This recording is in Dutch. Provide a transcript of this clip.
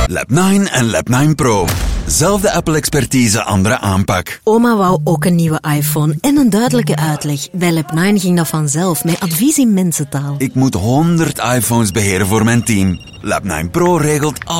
Lab 9 en Lab 9 Pro. Zelfde Apple-expertise, andere aanpak. Oma wou ook een nieuwe iPhone en een duidelijke uitleg. Bij Lab 9 ging dat vanzelf, met advies in mensentaal. Ik moet 100 iPhones beheren voor mijn team. Lab 9 Pro regelt alles.